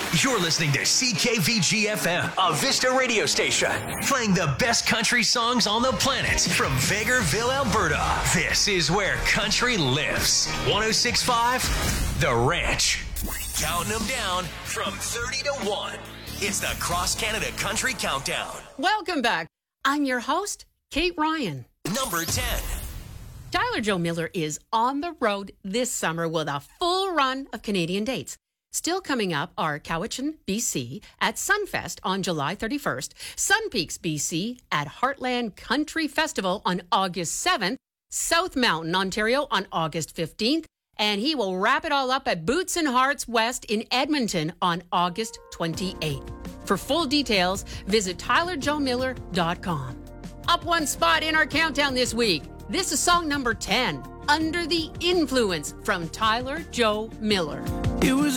You're listening to CKVG-FM, a Vista radio station, playing the best country songs on the planet from Vegreville, Alberta. This is where country lives. 106.5, The Ranch. Counting them down from 30 to 1. It's the Cross Canada Country Countdown. Welcome back. I'm your host, Kate Ryan. Number 10. Tyler Joe Miller is on the road this summer with a full run of Canadian dates. Still coming up are Cowichan, BC at Sunfest on July 31st, Sun Peaks, BC at Heartland Country Festival on August 7th, South Mountain, Ontario on August 15th, and he will wrap it all up at Boots and Hearts West in Edmonton on August 28th. For full details, visit tylerjoemiller.com. Up one spot in our countdown this week. This is song number 10, Under the Influence from Tyler Joe Miller. It was